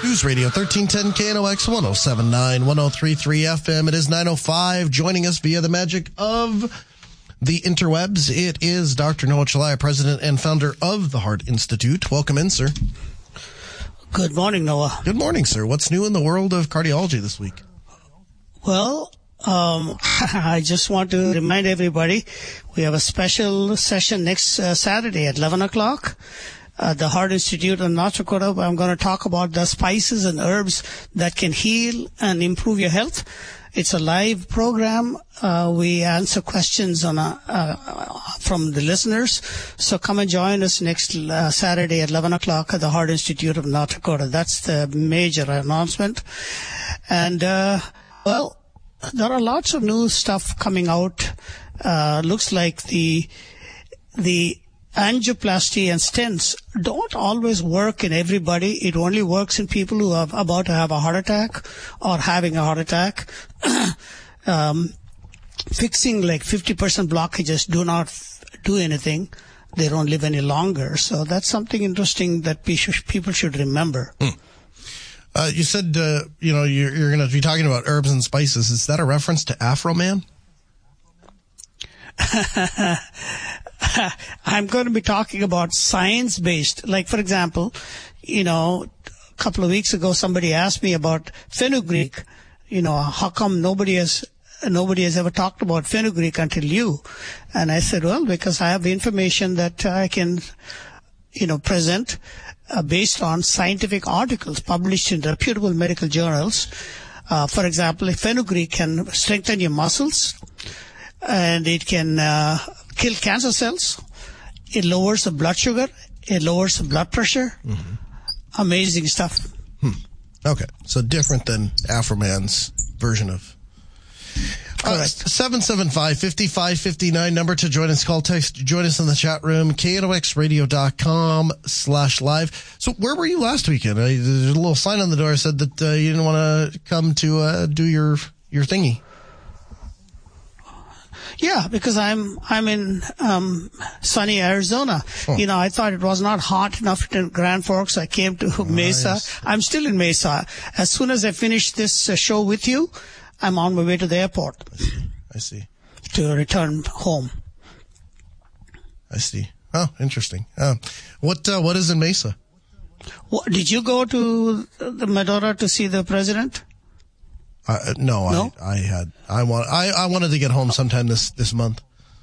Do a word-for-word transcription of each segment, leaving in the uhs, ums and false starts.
News Radio thirteen ten K N O X one oh seven point nine, one oh three point three F M. It is nine oh five. Joining us via the magic of the interwebs, it is Doctor Noah Chelliah, president and founder of the Heart Institute. Welcome in, sir. Good morning, Noah. Good morning, sir. What's new in the world of cardiology this week? Well, um, I just want to remind everybody we have a special session next uh, Saturday at eleven o'clock. Uh, the Heart Institute in North Dakota. I'm going to talk about the spices and herbs that can heal and improve your health. It's a live program. Uh, we answer questions on a, uh, from the listeners. So come and join us next uh, Saturday at eleven o'clock at the Heart Institute of North Dakota. That's the major announcement. And, uh, well, there are lots of new stuff coming out. Uh, looks like the, the, angioplasty and stents don't always work in everybody. It only works in people who are about to have a heart attack or having a heart attack. um, fixing like fifty percent blockages do not f- do anything. They don't live any longer. So that's something interesting that people should remember. Hmm. Uh, you said, uh, you know, you're, you're going to be talking about herbs and spices. Is that a reference to Afro Man? I'm going to be talking about science-based. Like, for example, you know, a couple of weeks ago, somebody asked me about fenugreek. You know, how come nobody has nobody has ever talked about fenugreek until you? And I said, well, because I have the information that I can, you know, present uh, based on scientific articles published in reputable medical journals. Uh, for example, fenugreek can strengthen your muscles, and it can uh, kill cancer cells. It lowers the blood sugar. It lowers the blood pressure. Mm-hmm. Amazing stuff. Hmm. Okay. So different than Afro-Man's version of... Uh, seven seven five, five five five nine, number to join us. Call, text, join us in the chat room, K N O X radio dot com slash live. So where were you last weekend? Uh, there's a little sign on the door said that uh, you didn't want to come to uh, do your your thingy. Yeah, because I'm I'm in um, sunny Arizona. Oh. You know, I thought it was not hot enough in Grand Forks. I came to oh, Mesa. Nice. I'm still in Mesa. As soon as I finish this uh, show with you, I'm on my way to the airport. I see. I see. To return home. I see. Oh, interesting. Uh, what uh, what is in Mesa? What, did you go to the Medora to see the president? Uh, no, no, I, I had, I want, I, I wanted to get home sometime this, this month.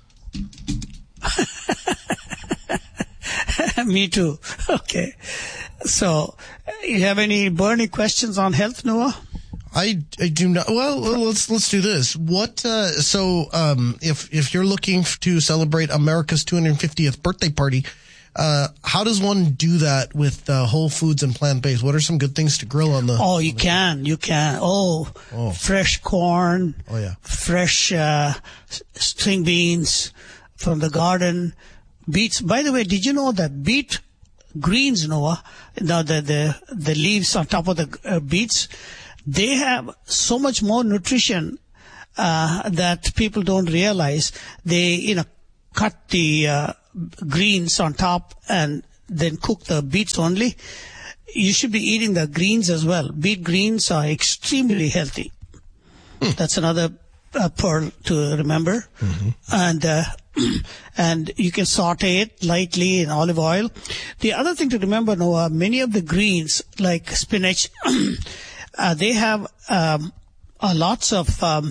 Me too. Okay. So, you have any burning questions on health, Noah? I, I do not. Well, let's, let's do this. What, uh, so, um, if, if you're looking to celebrate America's two hundred fiftieth birthday party, Uh, how does one do that with uh, whole foods and plant-based? What are some good things to grill on the... Oh, you can. You can. Oh, oh. fresh corn. Oh, yeah. Fresh uh, string beans from the garden. Beets. By the way, did you know that beet greens, Noah, the, the, the, the leaves on top of the uh, beets, they have so much more nutrition uh, that people don't realize. They, you know, cut the... Uh, greens on top and then cook the beets only. You should be eating the greens as well. Beet greens are extremely healthy. Mm. That's another uh, pearl to remember. Mm-hmm. And uh, and you can saute it lightly in olive oil. The other thing to remember, Noah, many of the greens like spinach, uh, they have um, uh, lots of um,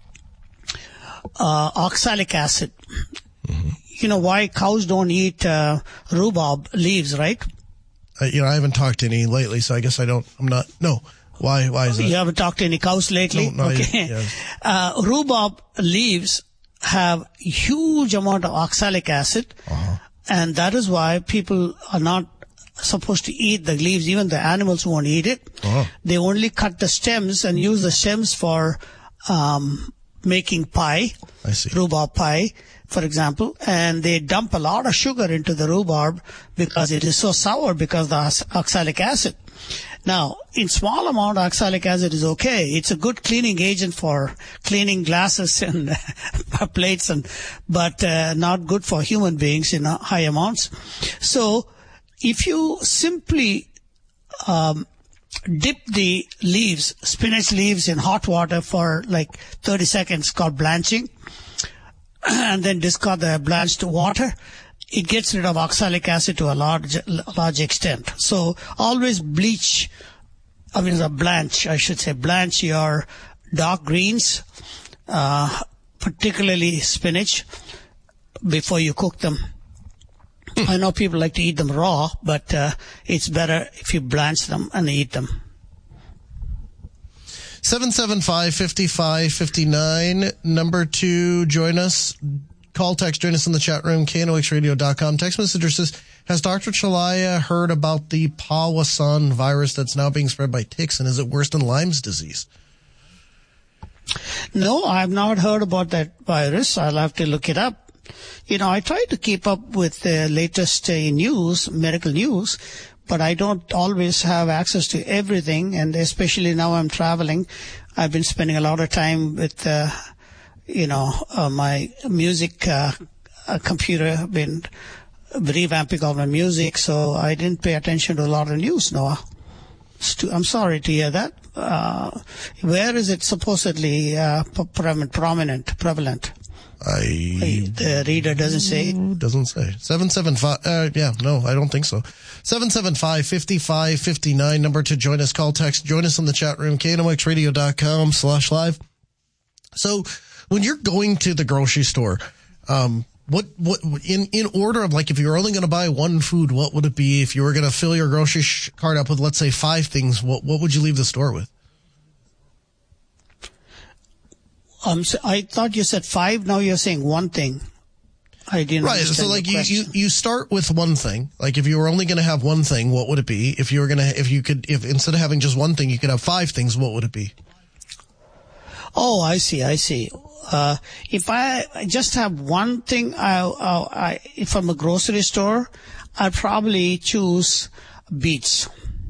uh, oxalic acid. Mm-hmm. You know why cows don't eat uh, rhubarb leaves, right? Uh, you know, I haven't talked to any lately, so I guess I don't, I'm not, no. Why, why is that? You haven't talked to any cows lately? No, no, okay. Yeah. Uh, rhubarb leaves have huge amount of oxalic acid, uh-huh. and that is why people are not supposed to eat the leaves. Even the animals won't eat it. Uh-huh. They only cut the stems and use the stems for um, making pie, I see. Rhubarb pie, for example, and they dump a lot of sugar into the rhubarb because it is so sour because of the oxalic acid. Now, in small amount, oxalic acid is okay. It's a good cleaning agent for cleaning glasses and plates, and but uh, not good for human beings in high amounts. So, if you simply um, dip the leaves, spinach leaves, in hot water for like thirty seconds, called blanching, and then discard the blanched water. It gets rid of oxalic acid to a large, large extent. So always bleach, I mean, blanch, I should say, blanch your dark greens, uh, particularly spinach, before you cook them. I know people like to eat them raw, but uh, it's better if you blanch them and eat them. seven seven five, five five five nine, number two, join us. Call, text, join us in the chat room, K N O X radio dot com. Text messenger says, has Doctor Chalaya heard about the Powassan virus that's now being spread by ticks, and is it worse than Lyme's disease? No, I've not heard about that virus. I'll have to look it up. You know, I try to keep up with the latest uh, news, medical news, but I don't always have access to everything, and especially now I'm traveling. I've been spending a lot of time with uh, you know, uh, my music uh, uh, computer, been revamping all my music, so I didn't pay attention to a lot of news, Noah. I'm sorry to hear that. Uh, where is it supposedly uh, prominent, prevalent? I the reader doesn't say. Doesn't say. seven seven five. Uh, yeah, no, I don't think so. seven seven five, five five five nine. Number to join us. Call, text. Join us in the chat room. K N O X radio dot com slash live. So when you're going to the grocery store, um, what what in in order of, like, if you're only going to buy one food, what would it be? If you were going to fill your grocery sh- cart up with, let's say, five things, what what would you leave the store with? Um, so I thought you said five. Now you're saying one thing. I didn't right. understand So, like, the you, question. you you start with one thing. Like, if you were only going to have one thing, what would it be? If you were going to, if you could, if instead of having just one thing, you could have five things, what would it be? Oh, I see. I see. Uh, if I just have one thing, I, I, I from a grocery store, I'd probably choose beets.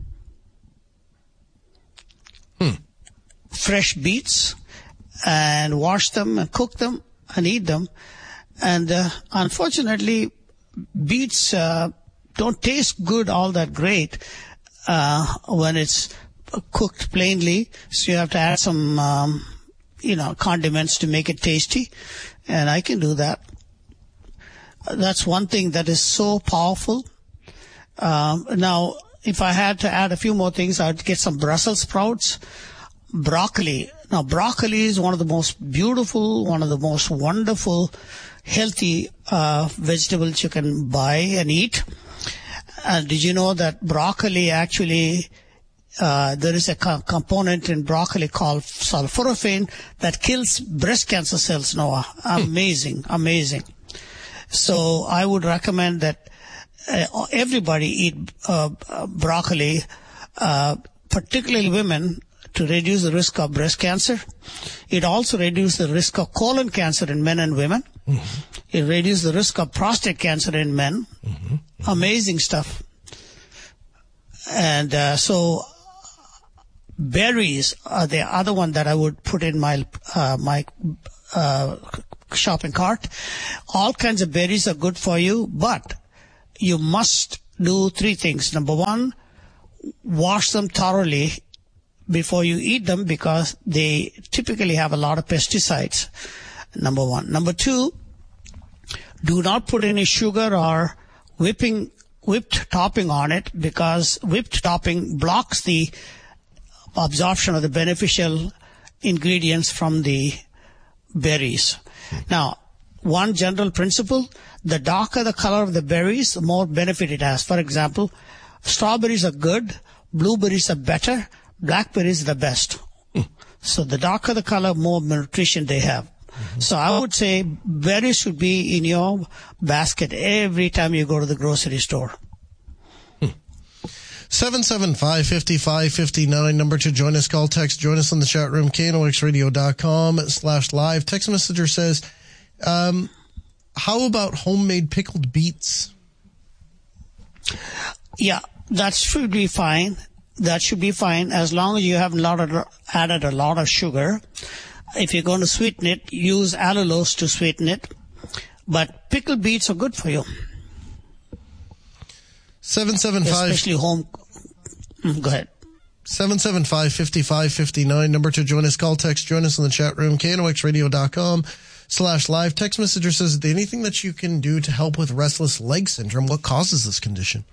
Hmm. Fresh beets, and wash them and cook them and eat them. And uh, unfortunately, beets uh, don't taste good all that great uh, when it's cooked plainly. So you have to add some, um, you know, condiments to make it tasty. And I can do that. That's one thing that is so powerful. Um, now, if I had to add a few more things, I'd get some Brussels sprouts, broccoli. Now, broccoli is one of the most beautiful, one of the most wonderful, healthy uh, vegetables you can buy and eat. And did you know that broccoli actually, uh, there is a co- component in broccoli called sulforaphane that kills breast cancer cells, Noah? Amazing, amazing. So I would recommend that uh, everybody eat uh, broccoli, uh, particularly women, to reduce the risk of breast cancer. It also reduces the risk of colon cancer in men and women. Mm-hmm. It reduces the risk of prostate cancer in men. Mm-hmm. Mm-hmm. Amazing stuff. And uh, so berries are the other one that I would put in my uh, my uh, shopping cart. All kinds of berries are good for you, but you must do three things. Number one, wash them thoroughly before you eat them, because they typically have a lot of pesticides. Number one. Number two, do not put any sugar or whipping whipped topping on it, because whipped topping blocks the absorption of the beneficial ingredients from the berries. Now, one general principle, the darker the color of the berries, the more benefit it has. For example, strawberries are good, blueberries are better, blackberries are the best. Mm. So the darker the color, more nutrition they have. Mm-hmm. So I would say berries should be in your basket every time you go to the grocery store. seven seven five, five five five nine, number to join us. Call, text, join us in the chat room, K N O X radio dot com slash live. Text messenger says, um, how about homemade pickled beets? Yeah, that should be fine. That should be fine as long as you haven't lot of, added a lot of sugar. If you're going to sweeten it, use allulose to sweeten it. But pickled beets are good for you. seven seven five Especially home. Go ahead. seven seven five, five five five nine. Number to join us. Call, text, join us in the chat room. K N O X radio dot com slash live. Text messenger says, is there anything that you can do to help with restless leg syndrome? What causes this condition?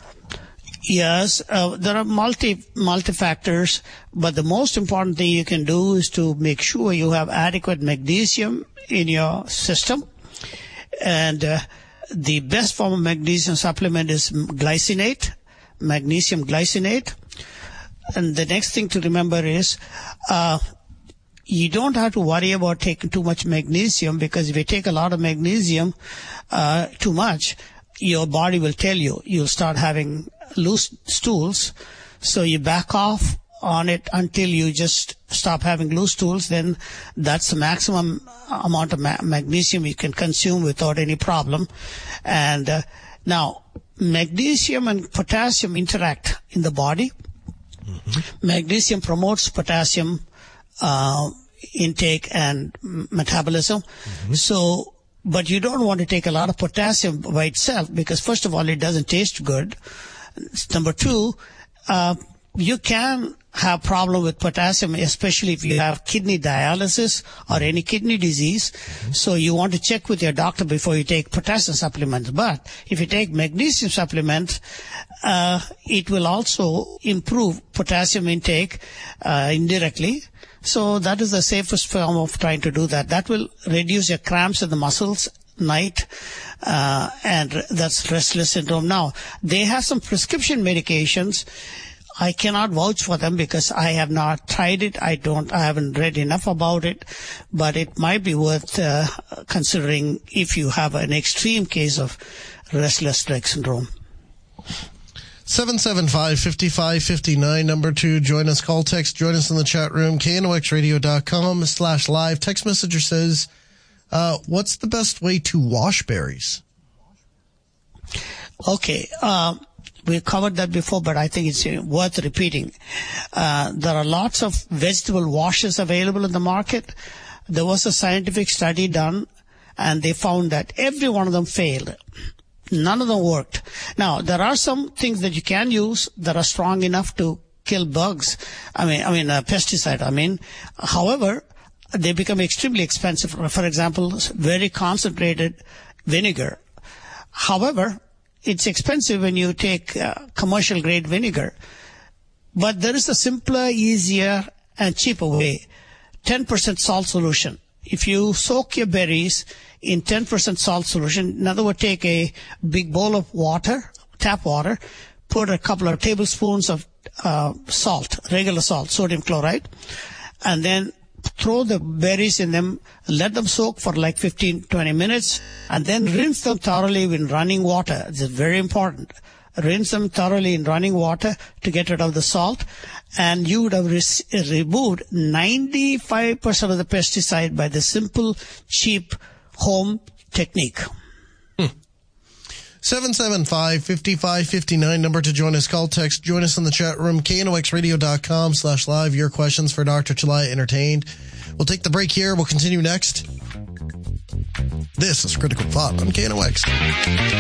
Yes, uh, there are multi, multi factors, but the most important thing you can do is to make sure you have adequate magnesium in your system. And uh, the best form of magnesium supplement is glycinate, magnesium glycinate. And the next thing to remember is uh, you don't have to worry about taking too much magnesium, because if you take a lot of magnesium, uh, too much, your body will tell you. You'll start having loose stools. So you back off on it until you just stop having loose stools. Then that's the maximum amount of ma- magnesium you can consume without any problem. And uh, now, magnesium and potassium interact in the body. Mm-hmm. Magnesium promotes potassium uh, intake and metabolism. Mm-hmm. So, but you don't want to take a lot of potassium by itself, because first of all, it doesn't taste good. Number two, uh, you can have problem with potassium, especially if you have kidney dialysis or any kidney disease. Mm-hmm. So you want to check with your doctor before you take potassium supplements. But if you take magnesium supplement, uh, it will also improve potassium intake uh, indirectly. So that is the safest form of trying to do that. That will reduce your cramps in the muscles night, uh, and that's restless syndrome. Now, they have some prescription medications. I cannot vouch for them because I have not tried it. I don't, I haven't read enough about it, but it might be worth uh, considering if you have an extreme case of restless leg syndrome. seven seven five, five five five nine, number two. Join us, call, text, join us in the chat room. K N O X radio dot com slash live. Text messenger says, uh, what's the best way to wash berries? Okay. Um, we covered that before, but I think it's worth repeating. Uh, there are lots of vegetable washes available in the market. There was a scientific study done, and they found that every one of them failed. None of them worked. Now, there are some things that you can use that are strong enough to kill bugs. I mean, I mean, uh, pesticide, I mean. However, they become extremely expensive. For example, very concentrated vinegar. However, it's expensive when you take uh, commercial grade vinegar. But there is a simpler, easier, and cheaper way. ten percent salt solution. If you soak your berries in ten percent salt solution, in other words, take a big bowl of water, tap water, put a couple of tablespoons of uh, salt, regular salt, sodium chloride, and then throw the berries in them, let them soak for like fifteen, twenty minutes, and then rinse them thoroughly in running water. This is very important. Rinse them thoroughly in running water to get rid of the salt, and you would have re- removed ninety-five percent of the pesticide by the simple, cheap home technique. Hmm. seven seven five, five five five nine, number to join us. Call, text, join us in the chat room. K N O X radio dot com slash live. Your questions for Doctor Chelliah Entertained. We'll take the break here. We'll continue next. This is Critical Thought on K N O X.